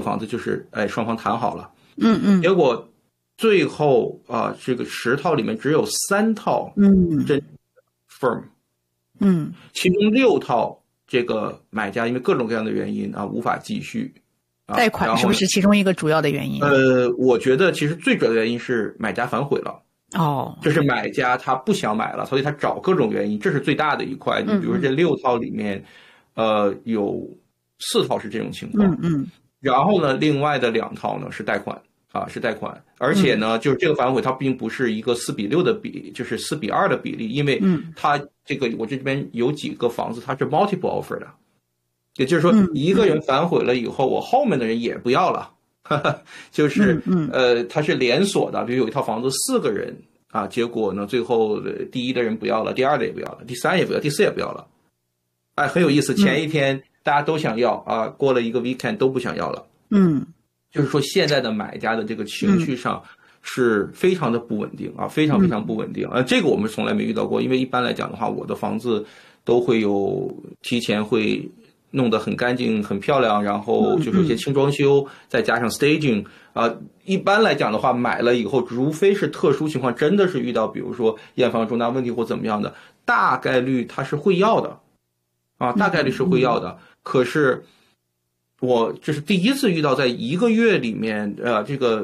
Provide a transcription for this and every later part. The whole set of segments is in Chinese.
房子就是双方谈好了， 结果最后这个10套里面只有3套真 firm，其中6套这个买家因为各种各样的原因无法继续。 贷款是不是其中一个主要的原因？ 我觉得其实最主要的原因是买家反悔了。就是买家他不想买了，所以他找各种原因，这是最大的一块。你比如说这6套里面，有4套是这种情况，然后呢，另外的2套呢是贷款是贷款，而且呢，就是这个反悔它并不是一个4:6的比例，就是4:2的比例，因为它这个我这边有几个房子它是 multiple offer 的。也就是说，一个人反悔了以后，我后面的人也不要了，就是它是连锁的，比如有一套房子4个人结果呢，最后第1的人不要了，第2的也不要了，第3也不要，第4也不要了，很有意思。前一天大家都想要过了一个 weekend 都不想要了，就是说现在的买家的这个情绪上是非常的不稳定非常非常不稳定这个我们从来没遇到过，因为一般来讲的话，我的房子都会有提前会弄得很干净很漂亮，然后就是一些轻装修，再加上 staging 一般来讲的话，买了以后除非是特殊情况，真的是遇到比如说验房重大问题或怎么样的，大概率他是会要的大概率是会要的。可是我这是第一次遇到在1个月里面这个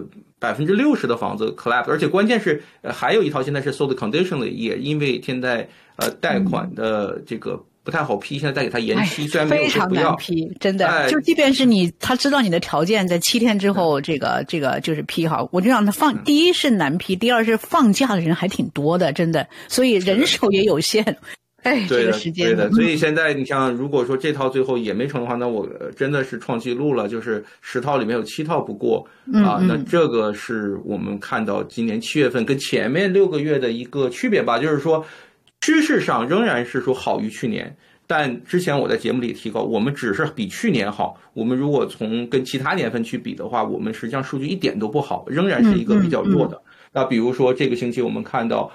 60%的房子 collapse， 而且关键是还有一套现在是 sold conditionally， 也因为现在贷款的这个不太好批，现在再给他延期，虽然没有说不要， 非常难批，真的就即便是他知道你的条件，在7天之后这个就是批好，我就让他放。第一是难批，第二是放假的人还挺多的，真的，所以人手也有限。这个时间对的，所以现在你像如果说这套最后也没成的话，那我真的是创纪录了，就是10套里面有7套不过那这个是我们看到今年7月份跟前面6个月的一个区别吧，就是说趋势上仍然是说好于去年，但之前我在节目里提到，我们只是比去年好，我们如果从跟其他年份去比的话，我们实际上数据一点都不好，仍然是一个比较弱的。那比如说这个星期我们看到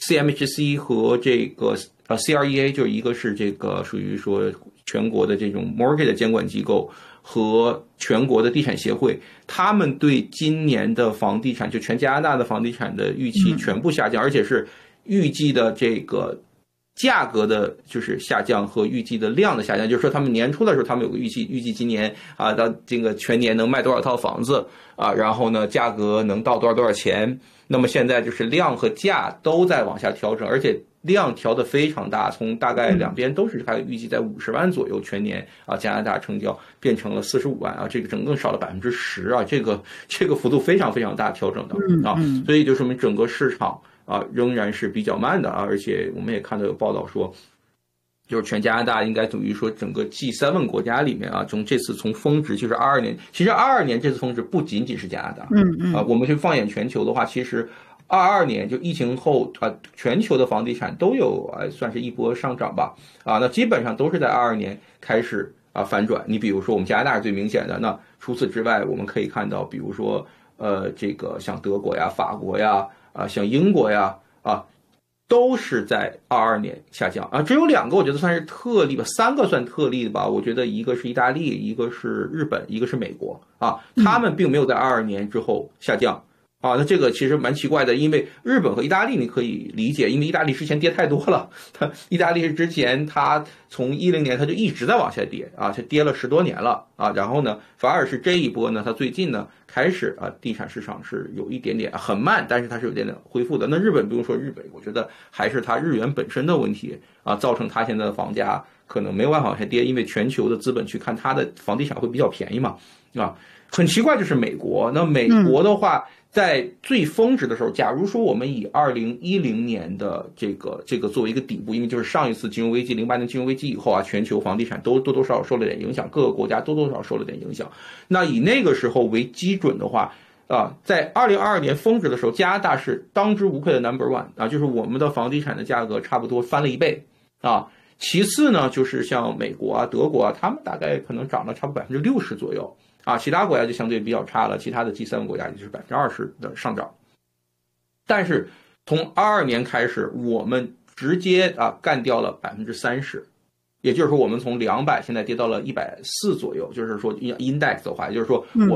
CMHC 和这个CREA， 就是一个是这个属于说全国的这种 mortgage 的监管机构和全国的地产协会，他们对今年的房地产就全加拿大的房地产的预期全部下降，而且是预计的这个价格的就是下降和预计的量的下降，就是说他们年初的时候他们有个预计今年到这个全年能卖多少套房子然后呢价格能到多少钱，那么现在就是量和价都在往下调整，而且量调得非常大，从大概两边都是预计在50万左右全年加拿大成交变成了45万这个整个少了10%这个幅度非常非常大调整的所以就说明整个市场仍然是比较慢的而且我们也看到有报道说，就是全加拿大应该等于说整个 G7 国家里面从这次从峰值就是22年，其实22年这次峰值不仅仅是加拿大我们去放眼全球的话，其实22年就疫情后全球的房地产都有算是一波上涨吧那基本上都是在22年开始反转。你比如说我们加拿大是最明显的，那除此之外我们可以看到比如说这个像德国呀法国呀像英国呀都是在22年下降只有2个我觉得算是特例吧，3个算特例吧，我觉得一个是意大利，一个是日本，一个是美国他们并没有在22年之后下降那这个其实蛮奇怪的，因为日本和意大利你可以理解，因为意大利之前跌太多了，意大利是之前它从10年它就一直在往下跌它跌了10多年了然后呢反而是这一波呢它最近呢开始地产市场是有一点点很慢，但是它是有点点恢复的。那日本不用说，日本我觉得还是它日元本身的问题造成它现在的房价可能没有办法往下跌，因为全球的资本去看它的房地产会比较便宜嘛很奇怪就是美国，那美国的话在最峰值的时候，假如说我们以2010年的这个作为一个底部，因为就是上一次金融危机08年金融危机以后全球房地产都多多少少受了点影响，各个国家多多少少受了点影响。那以那个时候为基准的话在2022年峰值的时候，加拿大是当之无愧的 No.1 就是我们的房地产的价格差不多翻了1倍其次呢就是像美国德国他们大概可能涨了差不多60%左右其他国家就相对比较差了，其他的 G7 国家也就是20%的上涨。但是从22年开始，我们直接干掉了30%，也就是说我们从200现在跌到了140左右，就是说 index 的话，也就是说我